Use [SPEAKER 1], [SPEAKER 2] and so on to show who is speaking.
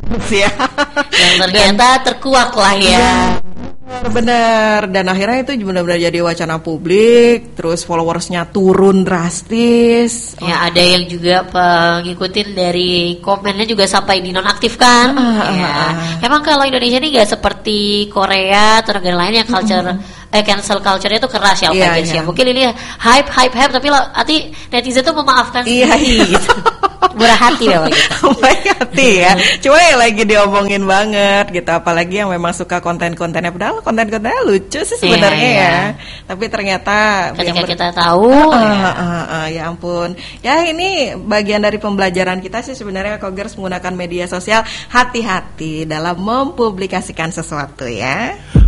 [SPEAKER 1] ya.
[SPEAKER 2] Yang ternyata terkuak lah ya.
[SPEAKER 1] Bener, dan akhirnya itu benar-benar jadi wacana publik, terus followersnya turun drastis.
[SPEAKER 2] Ya ada yang juga ngikutin dari komennya juga sampai dinonaktifkan. Emang kalau Indonesia ini nggak seperti Korea atau negara lain yang cancel culture-nya itu keras ya, ya. Mungkin ini hype tapi nanti netizen tuh memaafkan sendiri gitu. Murah hati ya gitu.
[SPEAKER 1] Baik hati ya. Cuma yang lagi diomongin banget gitu, apalagi yang memang suka konten-kontennya, padahal konten-kontennya lucu sih sebenarnya ya. Tapi ternyata
[SPEAKER 2] ketika kita tahu
[SPEAKER 1] ya ampun. Ya ini bagian dari pembelajaran kita sih sebenarnya, Kogers menggunakan media sosial, hati-hati dalam mempublikasikan sesuatu ya.